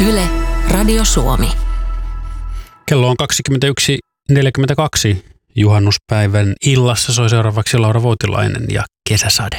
Yle, Radio Suomi. Kello on 21.42. Juhannuspäivän illassa soi seuraavaksi Laura Voutilainen ja Kesäsade.